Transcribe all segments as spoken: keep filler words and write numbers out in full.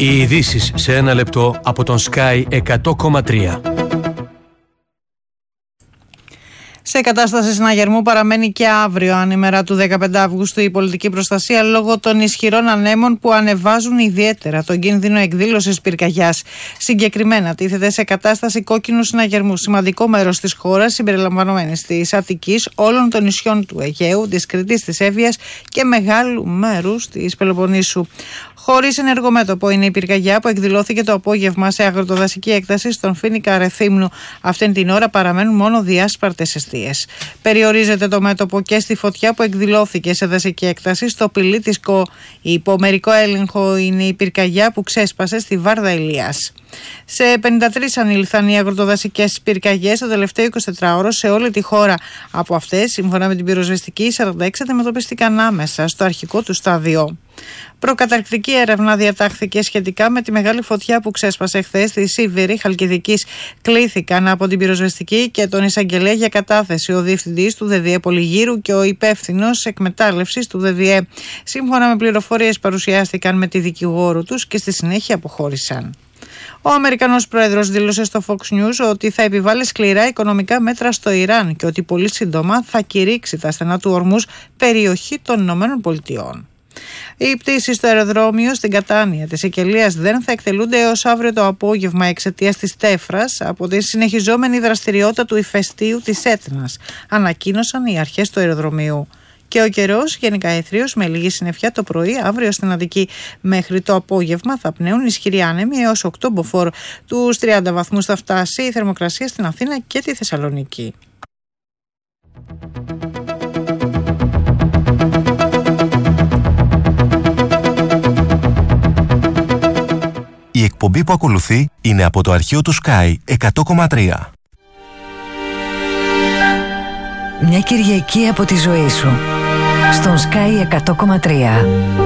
Οι ειδήσεις σε ένα λεπτό από τον Sky εκατό κόμμα τρία. Σε κατάσταση συναγερμού παραμένει και αύριο, ανήμερα του δεκαπέντε Αυγούστου, η πολιτική προστασία λόγω των ισχυρών ανέμων που ανεβάζουν ιδιαίτερα τον κίνδυνο εκδήλωσης πυρκαγιάς. Συγκεκριμένα, τίθεται σε κατάσταση κόκκινου συναγερμού σημαντικό μέρος της χώρας, συμπεριλαμβανομένης της Αττικής, όλων των νησιών του Αιγαίου, της Κρήτης, της Εύβοιας και μεγάλου μέρους της Πελοποννήσου. Χωρίς ενεργό μέτωπο είναι η πυρκαγιά που εκδηλώθηκε το απόγευμα σε αγροτοδασική έκταση στον Φοίνικα Ρεθύμνου. Αυτήν την ώρα παραμένουν μόνο διάσπαρτες εστίες. Περιορίζεται το μέτωπο και στη φωτιά που εκδηλώθηκε σε δασική έκταση στο Πηλί της Κο. Υπό μερικό έλεγχο είναι η πυρκαγιά που ξέσπασε στη Βάρδα Ηλίας. Σε πενήντα τρεις ανήλθαν οι αγροτοδασικές πυρκαγιές το τελευταίο εικοσιτετράωρο σε όλη τη χώρα. Από αυτές, σύμφωνα με την πυροσβεστική, σαράντα έξι αντιμετωπίστηκαν άμεσα στο αρχικό του στάδιο. Προκαταρκτική έρευνα διατάχθηκε σχετικά με τη μεγάλη φωτιά που ξέσπασε χθες στη Σίβηρη Χαλκιδικής. Κλήθηκαν από την πυροσβεστική και τον εισαγγελέα για κατάθεση ο διευθυντής του ΔΔΕ Πολυγύρου και ο υπεύθυνος εκμετάλλευσης του ΔΔΕ. Σύμφωνα με πληροφορίες παρουσιάστηκαν με τη δικηγόρο τους και στη συνέχεια αποχώρησαν. Ο Αμερικανός πρόεδρος δήλωσε στο Fox News ότι θα επιβάλλει σκληρά οικονομικά μέτρα στο Ιράν και ότι πολύ σύντομα θα κηρύξει τα στενά του Ορμούζ περιοχή των Ηνωμένων Πολιτειών. Οι πτήσεις στο αεροδρόμιο στην Κατάνια της Σικελίας δεν θα εκτελούνται έως αύριο το απόγευμα εξαιτίας της τέφρας από τη συνεχιζόμενη δραστηριότητα του ηφαιστείου της Έτνας, ανακοίνωσαν οι αρχές του αεροδρομίου. Και ο καιρός γενικά αιθρίος με λίγη συννεφιά το πρωί αύριο στην Αττική. Μέχρι το απόγευμα θα πνέουν ισχυροί άνεμοι έως οκτώ μποφόρ. Τους τριάντα βαθμούς θα φτάσει η θερμοκρασία στην Αθήνα και τη Θεσσαλονίκη. Η εκπομπή που ακολουθεί είναι από το αρχείο του Sky εκατό κόμμα τρία. Μια Κυριακή από τη ζωή σου στον Sky εκατό κόμμα τρία.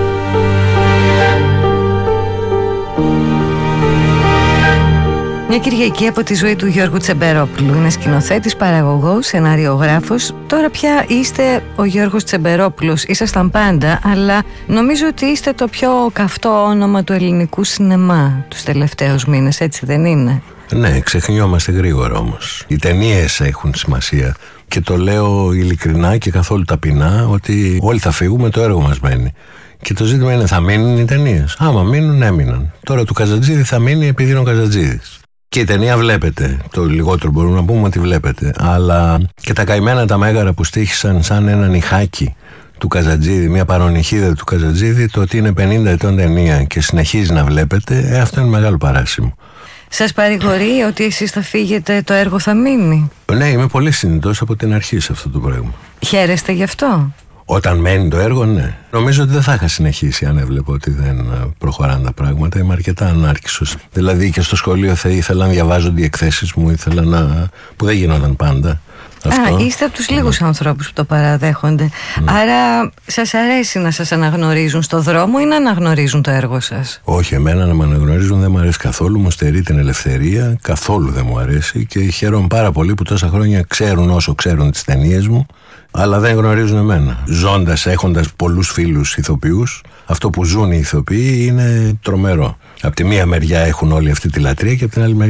Μια Κυριακή από τη ζωή του Γιώργου Τσεμπερόπουλου. Είναι σκηνοθέτης, παραγωγός, σεναριογράφος. Τώρα πια είστε ο Γιώργος Τσεμπερόπουλος. Ήσασταν πάντα, αλλά νομίζω ότι είστε το πιο καυτό όνομα του ελληνικού σινεμά τους τελευταίους μήνες, έτσι δεν είναι? Ναι, ξεχνιόμαστε γρήγορα όμως. Οι ταινίες έχουν σημασία. Και το λέω ειλικρινά και καθόλου ταπεινά ότι όλοι θα φύγουμε, το έργο μας μένει. Και το ζήτημα είναι, θα μείνουν οι ταινίες? Άμα μείνουν, έμειναν. Τώρα του Καζατζίδη θα μείνει επειδή είναι ο Καζατζίδης. Και η ταινία βλέπετε, το λιγότερο μπορούμε να πούμε ότι βλέπετε. Αλλά και τα καημένα τα μέγαρα που στοίχησαν σαν ένα νυχάκι του Καζατζίδη, μια παρονυχίδα του Καζατζίδη, το ότι είναι πενήντα ετών ταινία και συνεχίζει να βλέπετε, ε, αυτό είναι μεγάλο παράσημο. Σας παρηγορεί ότι εσείς θα φύγετε, το έργο θα μείνει? Ναι, είμαι πολύ συνειδητός από την αρχή σε αυτό το πράγμα. Χαίρεστε γι' αυτό? Όταν μένει το έργο, ναι. Νομίζω ότι δεν θα είχα συνεχίσει αν έβλεπα ότι δεν προχωράνε τα πράγματα. Είμαι αρκετά ανάρκησος. Δηλαδή και στο σχολείο θα ήθελα να διαβάζονται οι εκθέσεις μου, ήθελα να... που δεν γινόταν πάντα. Αυτό. Α, είστε από τους λίγους mm. ανθρώπους που το παραδέχονται. Mm. Άρα σας αρέσει να σας αναγνωρίζουν στο δρόμο ή να αναγνωρίζουν το έργο σας? Όχι, εμένα να με αναγνωρίζουν δεν μου αρέσει καθόλου. Μου στερεί την ελευθερία. Καθόλου δεν μου αρέσει. Και χαίρομαι πάρα πολύ που τόσα χρόνια ξέρουν όσο ξέρουν τις ταινίες μου, αλλά δεν γνωρίζουν εμένα. Ζώντας, έχοντας πολλούς φίλους ηθοποιούς, αυτό που ζουν οι ηθοποιοί είναι τρομερό. Από τη μία μεριά έχουν όλη αυτή τη λατρεία και από την άλλη μεριά